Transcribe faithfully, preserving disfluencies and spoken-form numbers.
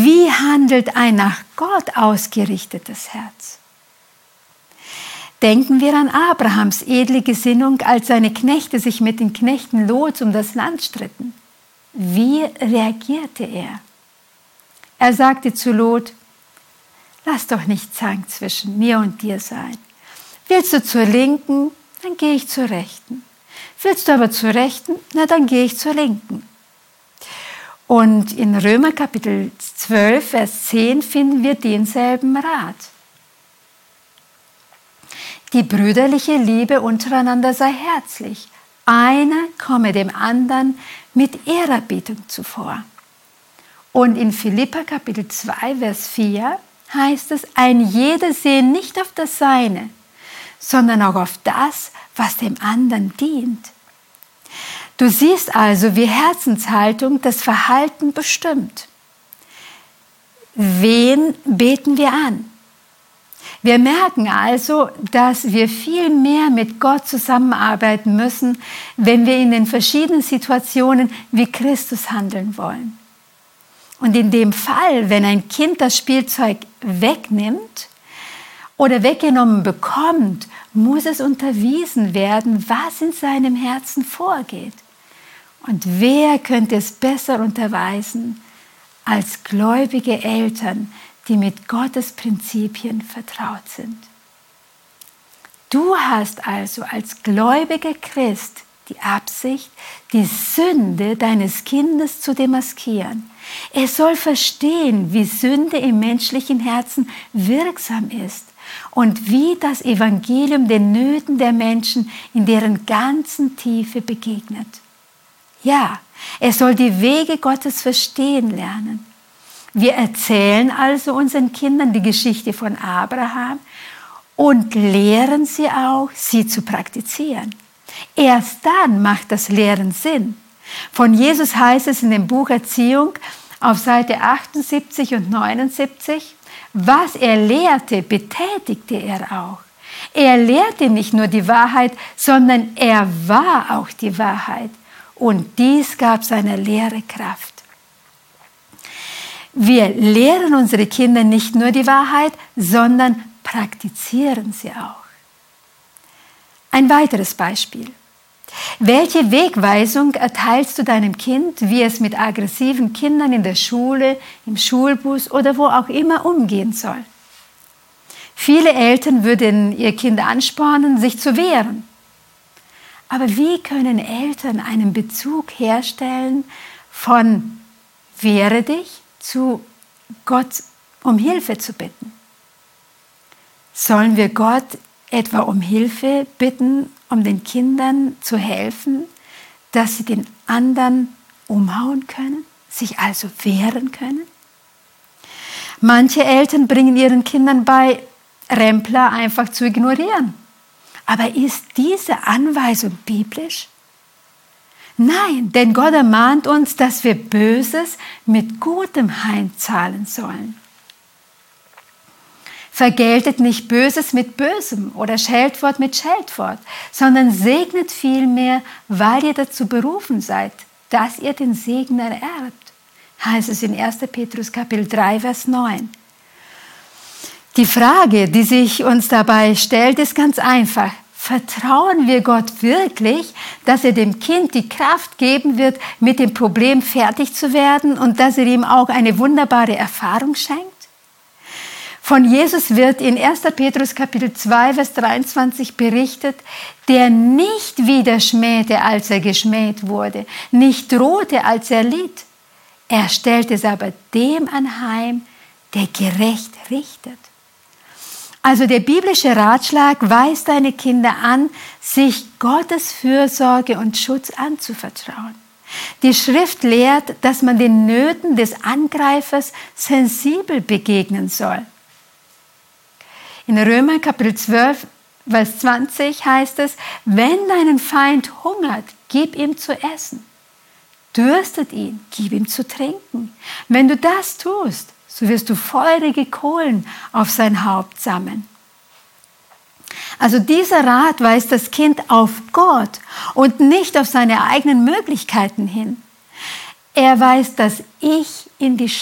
Wie handelt ein nach Gott ausgerichtetes Herz? Denken wir an Abrahams edle Gesinnung, als seine Knechte sich mit den Knechten Lots um das Land stritten. Wie reagierte er? Er sagte zu Lot: Lass doch nicht Zank zwischen mir und dir sein. Willst du zur Linken, dann gehe ich zur Rechten. Willst du aber zur Rechten, na dann gehe ich zur Linken. Und in Römer Kapitel zwölf, Vers zehn finden wir denselben Rat. Die brüderliche Liebe untereinander sei herzlich. Einer komme dem anderen mit Ehrerbietung zuvor. Und in Philipper Kapitel zwei, Vers vier heißt es, ein jeder sehe nicht auf das Seine, sondern auch auf das, was dem anderen dient. Du siehst also, wie Herzenshaltung das Verhalten bestimmt. Wen beten wir an? Wir merken also, dass wir viel mehr mit Gott zusammenarbeiten müssen, wenn wir in den verschiedenen Situationen wie Christus handeln wollen. Und in dem Fall, wenn ein Kind das Spielzeug wegnimmt oder weggenommen bekommt, muss es unterwiesen werden, was in seinem Herzen vorgeht. Und wer könnte es besser unterweisen als gläubige Eltern, die mit Gottes Prinzipien vertraut sind? Du hast also als gläubiger Christ die Absicht, die Sünde deines Kindes zu demaskieren. Er soll verstehen, wie Sünde im menschlichen Herzen wirksam ist und wie das Evangelium den Nöten der Menschen in deren ganzen Tiefe begegnet. Ja, er soll die Wege Gottes verstehen lernen. Wir erzählen also unseren Kindern die Geschichte von Abraham und lehren sie auch, sie zu praktizieren. Erst dann macht das Lehren Sinn. Von Jesus heißt es in dem Buch Erziehung auf Seite achtundsiebzig und neunundsiebzig, was er lehrte, betätigte er auch. Er lehrte nicht nur die Wahrheit, sondern er war auch die Wahrheit. Und dies gab seiner Lehre Kraft. Wir lehren unsere Kinder nicht nur die Wahrheit, sondern praktizieren sie auch. Ein weiteres Beispiel. Welche Wegweisung erteilst du deinem Kind, wie es mit aggressiven Kindern in der Schule, im Schulbus oder wo auch immer umgehen soll? Viele Eltern würden ihr Kind anspornen, sich zu wehren. Aber wie können Eltern einen Bezug herstellen von wehre dich zu Gott um Hilfe zu bitten? Sollen wir Gott etwa um Hilfe bitten, um den Kindern zu helfen, dass sie den anderen umhauen können, sich also wehren können? Manche Eltern bringen ihren Kindern bei, Rempler einfach zu ignorieren. Aber ist diese Anweisung biblisch? Nein, denn Gott ermahnt uns, dass wir Böses mit Gutem heimzahlen sollen. Vergeltet nicht Böses mit Bösem oder Scheltwort mit Scheltwort, sondern segnet vielmehr, weil ihr dazu berufen seid, dass ihr den Segen ererbt. Heißt es in erster Petrus Kapitel drei, Vers neun. Die Frage, die sich uns dabei stellt, ist ganz einfach. Vertrauen wir Gott wirklich, dass er dem Kind die Kraft geben wird, mit dem Problem fertig zu werden und dass er ihm auch eine wunderbare Erfahrung schenkt? Von Jesus wird in erster Petrus Kapitel zwei, Vers dreiundzwanzig berichtet, der nicht wieder schmähte, als er geschmäht wurde, nicht drohte, als er litt. Er stellt es aber dem anheim, der gerecht richtet. Also der biblische Ratschlag weist deine Kinder an, sich Gottes Fürsorge und Schutz anzuvertrauen. Die Schrift lehrt, dass man den Nöten des Angreifers sensibel begegnen soll. In Römer Kapitel zwölf, Vers zwanzig heißt es, wenn dein Feind hungert, gib ihm zu essen. Dürstet ihn, gib ihm zu trinken. Wenn du das tust, so wirst du feurige Kohlen auf sein Haupt sammeln. Also dieser Rat weist das Kind auf Gott und nicht auf seine eigenen Möglichkeiten hin. Er weist das Ich in die